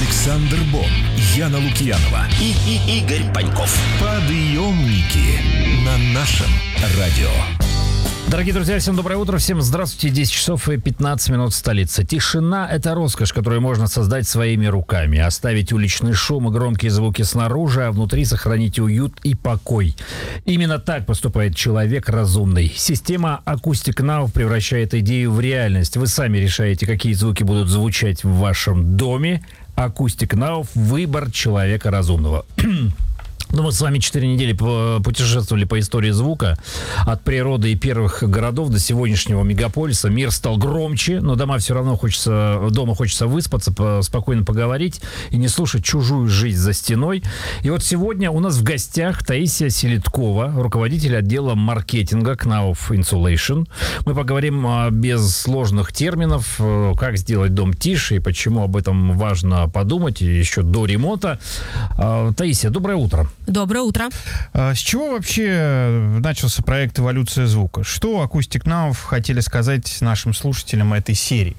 Александр Бон, Яна Лукьянова и Игорь Паньков. Подъемники на нашем радио. Дорогие друзья, всем доброе утро, всем здравствуйте. 10 часов и 15 минут столица. Тишина – это роскошь, которую можно создать своими руками. Оставить уличный шум и громкие звуки снаружи, а внутри сохранить уют и покой. Именно так поступает человек разумный. Система Acoustic Now превращает идею в реальность. Вы сами решаете, какие звуки будут звучать в вашем доме. Acoustic Now – выбор человека разумного. Ну, мы с вами 4 недели путешествовали по истории звука. От природы и первых городов до сегодняшнего мегаполиса. Мир стал громче, но дома хочется выспаться, спокойно поговорить и не слушать чужую жизнь за стеной. И вот сегодня у нас в гостях Таисия Селиткова, руководитель отдела маркетинга Knauf Insulation. Мы поговорим без сложных терминов, как сделать дом тише и почему об этом важно подумать еще до ремонта. Таисия, доброе утро. Доброе утро. С чего вообще начался проект «Эволюция звука»? Что Acoustic Now хотели сказать нашим слушателям этой серии?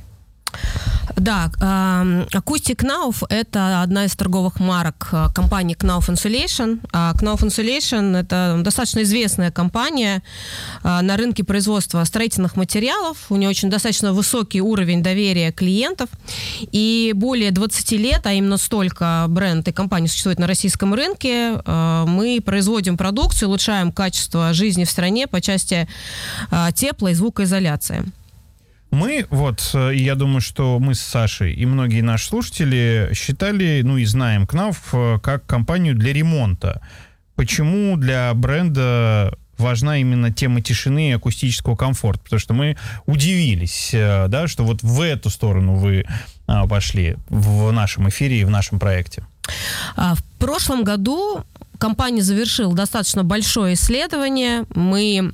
Да, Acoustic Now – это одна из торговых марок компании Knauf Insulation. Knauf Insulation – это достаточно известная компания на рынке производства строительных материалов. У нее очень достаточно высокий уровень доверия клиентов. И более 20 лет, а именно столько бренд и компания существует на российском рынке, мы производим продукцию, улучшаем качество жизни в стране по части тепло- и звукоизоляции. Мы, я думаю, что мы с Сашей и многие наши слушатели считали, и знаем Knauf как компанию для ремонта. Почему для бренда важна именно тема тишины и акустического комфорта? Потому что мы удивились, да, что вот в эту сторону вы пошли в нашем эфире и в нашем проекте. В прошлом году компания завершила достаточно большое исследование. Мы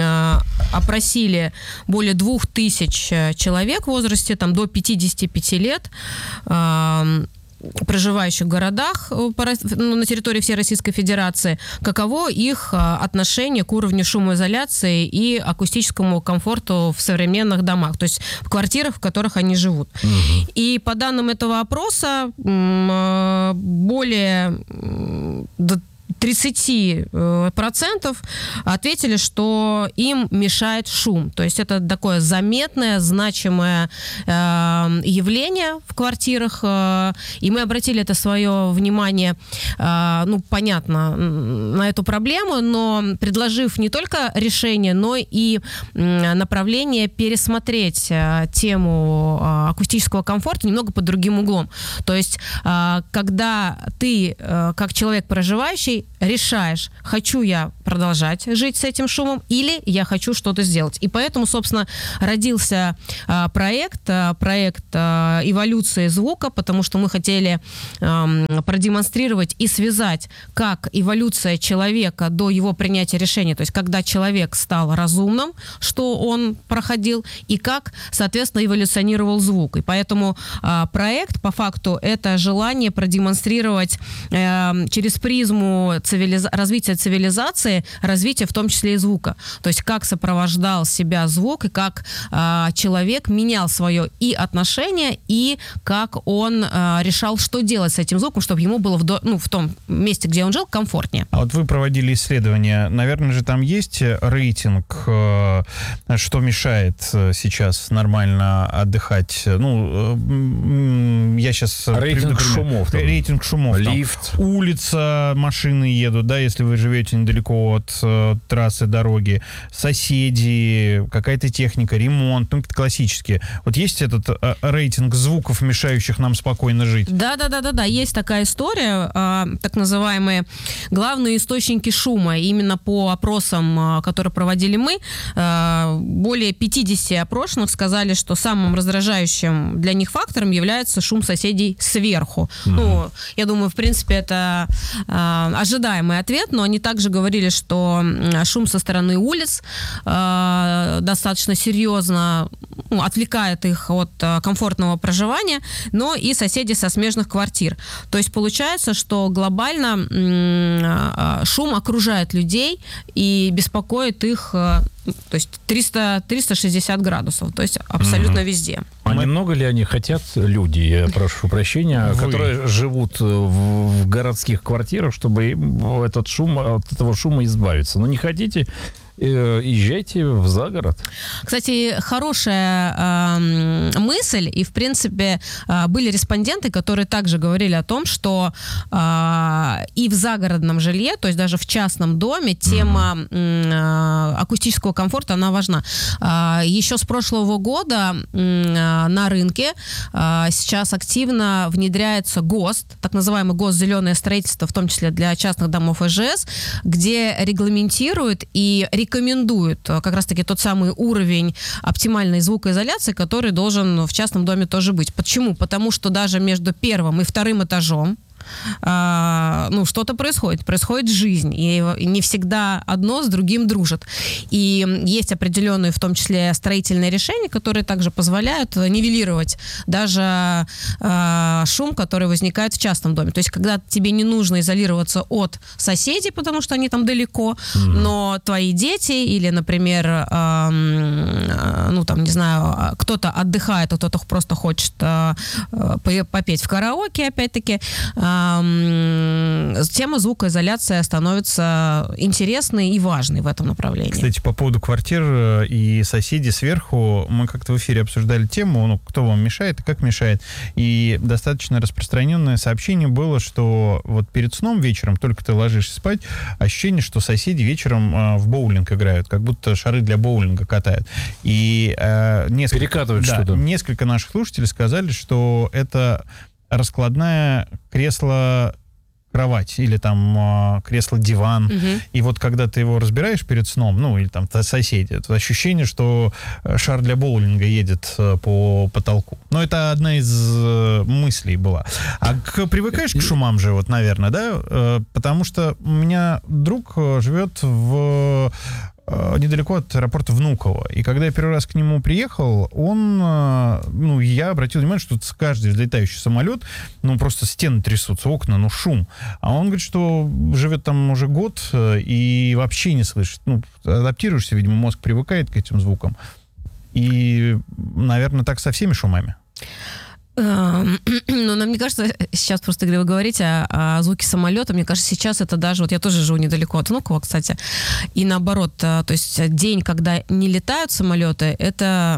опросили более 2000 человек в возрасте до 55 лет, проживающих в городах на территории всей Российской Федерации, каково их отношение к уровню шумоизоляции и акустическому комфорту в современных домах, то есть в квартирах, в которых они живут. И по данным этого опроса более 30% ответили, что им мешает шум. То есть это такое заметное, значимое явление в квартирах. И мы обратили это свое внимание, понятно, на эту проблему, но предложив не только решение, но и направление пересмотреть тему акустического комфорта немного под другим углом. То есть когда ты, как человек проживающий, решаешь, хочу я продолжать жить с этим шумом или я хочу что-то сделать. И поэтому, собственно, родился проект эволюции звука, потому что мы хотели продемонстрировать и связать, как эволюция человека до его принятия решения, то есть когда человек стал разумным, что он проходил, и как, соответственно, эволюционировал звук. И поэтому проект, по факту, это желание продемонстрировать через призму развития цивилизации, развития в том числе и звука. То есть как сопровождал себя звук, и как человек менял свое и отношение, и как он решал, что делать с этим звуком, чтобы ему было в том месте, где он жил, комфортнее. А вот вы проводили исследование. Наверное же там есть рейтинг, что мешает сейчас нормально отдыхать? Я сейчас... Рейтинг шумов. Рейтинг шумов. Лифт. Улица, машины едут, да, если вы живете недалеко от трассы, дороги, соседи, какая-то техника, ремонт, какие-то классические. Вот есть этот рейтинг звуков, мешающих нам спокойно жить? Да, есть такая история, так называемые главные источники шума. Именно по опросам, которые проводили мы, более 50 опрошенных сказали, что самым раздражающим для них фактором является шум соседей сверху. Я думаю, в принципе, это ожидаемый ответ, но они также говорили, что шум со стороны улиц достаточно серьезно отвлекает их от комфортного проживания, но и соседи со смежных квартир. То есть получается, что глобально шум окружает людей и беспокоит их То есть 360 градусов, то есть абсолютно везде. А немного ли они хотят, люди, я прошу прощения, которые живут в городских квартирах, чтобы им от этого шума избавиться? Ну, не хотите, езжайте в загород. Кстати, хорошая мысль, и, в принципе, были респонденты, которые также говорили о том, что и в загородном жилье, то есть даже в частном доме, тема акустического комфорта, она важна. Еще с прошлого года на рынке сейчас активно внедряется ГОСТ, так называемый ГОСТ «Зеленое строительство», в том числе для частных домов ИЖС, где регламентирует и рекомендует как раз-таки тот самый уровень оптимальной звукоизоляции, который должен в частном доме тоже быть. Почему? Потому что даже между первым и вторым этажом что-то происходит жизнь, и не всегда одно с другим дружит. И есть определенные, в том числе, строительные решения, которые также позволяют нивелировать даже шум, который возникает в частном доме. То есть, когда тебе не нужно изолироваться от соседей, потому что они там далеко, но твои дети или, например, кто-то отдыхает, а кто-то просто хочет попеть в караоке, опять-таки, тема звукоизоляции становится интересной и важной в этом направлении. Кстати, по поводу квартир и соседей сверху, мы как-то в эфире обсуждали тему, кто вам мешает и как мешает. И достаточно распространенное сообщение было, что вот перед сном вечером, только ты ложишься спать, ощущение, что соседи вечером в боулинг играют, как будто шары для боулинга катают. И перекатывают что-то. Несколько наших слушателей сказали, что это раскладная кресло-кровать или там кресло-диван. И вот когда ты его разбираешь перед сном, или там соседи, это ощущение, что шар для боулинга едет по потолку. Но это одна из мыслей была. А привыкаешь к шумам же, наверное, да? Потому что у меня друг живет недалеко от аэропорта Внуково. И когда я первый раз к нему приехал, я обратил внимание, что каждый взлетающий самолет, просто стены трясутся, окна, шум. А он говорит, что живет там уже год и вообще не слышит. Адаптируешься, видимо, мозг привыкает к этим звукам. И, наверное, так со всеми шумами. Мне кажется, сейчас просто, когда вы говорите о звуке самолета, мне кажется, сейчас это даже... Я тоже живу недалеко от Внуково, кстати, и наоборот, то есть день, когда не летают самолеты, это,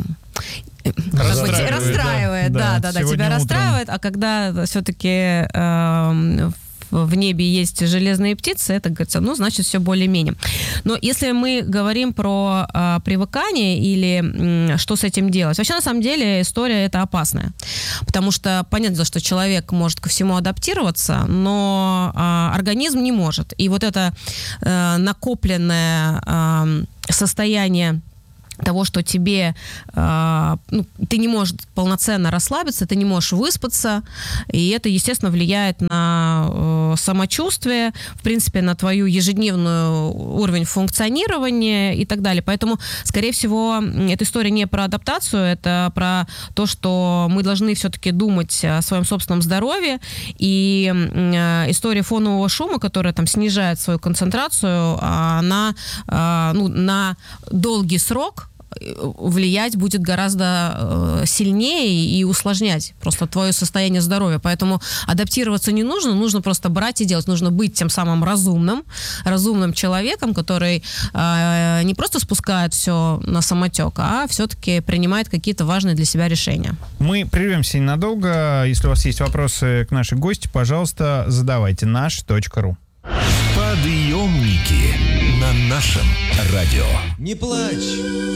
расстраивает, да, тебя расстраивает, а когда все-таки в небе есть железные птицы, это, говорится, значит, все более-менее. Но если мы говорим про привыкание или что с этим делать, вообще, на самом деле, история эта опасная. Потому что понятно, что человек может ко всему адаптироваться, но организм не может. И вот это накопленное состояние того, что тебе ты не можешь полноценно расслабиться, ты не можешь выспаться, и это, естественно, влияет на самочувствие, в принципе, на твою ежедневную уровень функционирования и так далее. Поэтому, скорее всего, эта история не про адаптацию, это про то, что мы должны все-таки думать о своем собственном здоровье, и история фонового шума, которая там снижает свою концентрацию, она на долгий срок влиять будет гораздо сильнее и усложнять просто твое состояние здоровья. Поэтому адаптироваться не нужно, нужно просто брать и делать. Нужно быть тем самым разумным человеком, который не просто спускает все на самотек, а все-таки принимает какие-то важные для себя решения. Мы прервемся ненадолго. Если у вас есть вопросы к нашей гости, пожалуйста, задавайте. Наш.ру. Подъемники на нашем радио. Не плачь.